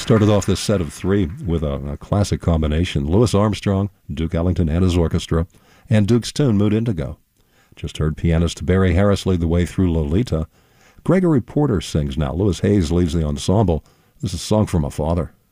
Started off this set of three with a classic combination. Louis Armstrong, Duke Ellington and his orchestra, and Duke's tune, Mood Indigo. Just heard pianist Barry Harris lead the way through Lolita. Gregory Porter sings now. Louis Hayes leads the ensemble. This is a song from a father.